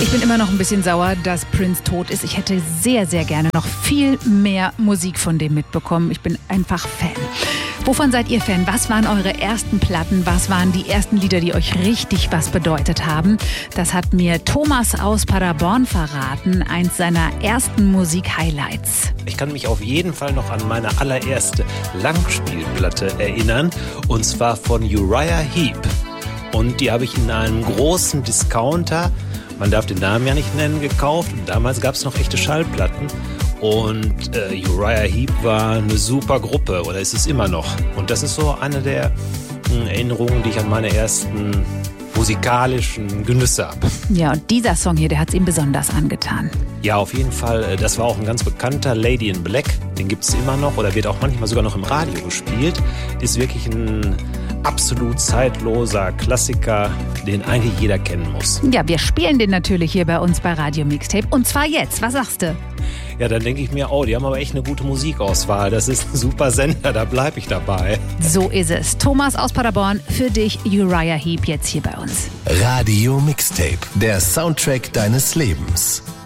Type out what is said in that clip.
Ich bin immer noch ein bisschen sauer, dass Prince tot ist. Ich hätte sehr, sehr gerne noch viel mehr Musik von dem mitbekommen. Ich bin einfach Fan. Wovon seid ihr Fan? Was waren eure ersten Platten? Was waren die ersten Lieder, die euch richtig was bedeutet haben? Das hat mir Thomas aus Paderborn verraten, eins seiner ersten Musik-Highlights. Ich kann mich auf jeden Fall noch an meine allererste Langspielplatte erinnern, und zwar von Uriah Heep. Und die habe ich in einem großen Discounter, man darf den Namen ja nicht nennen, gekauft. Und damals gab es noch echte Schallplatten. Und Uriah Heep war eine super Gruppe, oder ist es immer noch. Und das ist so eine der Erinnerungen, die ich an meine ersten musikalischen Genüsse habe. Ja, und dieser Song hier, der hat es ihm besonders angetan. Ja, auf jeden Fall. Das war auch ein ganz bekannter, Lady in Black. Den gibt es immer noch oder wird auch manchmal sogar noch im Radio gespielt. Ist wirklich ein absolut zeitloser Klassiker, den eigentlich jeder kennen muss. Ja, wir spielen den natürlich hier bei uns bei Radio Mixtape. Und zwar jetzt. Was sagst du? Ja, dann denke ich mir, oh, die haben aber echt eine gute Musikauswahl. Das ist ein super Sender, da bleibe ich dabei. So ist es. Thomas aus Paderborn, für dich Uriah Heep jetzt hier bei uns. Radio Mixtape, der Soundtrack deines Lebens.